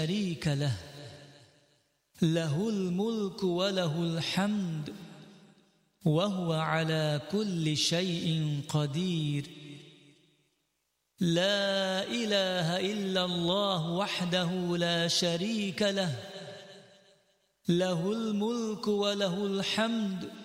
شريك له له الملك وله الحمد وهو على كل شيء قدير لا إله إلا الله وحده لا شريك له له الملك وله الحمد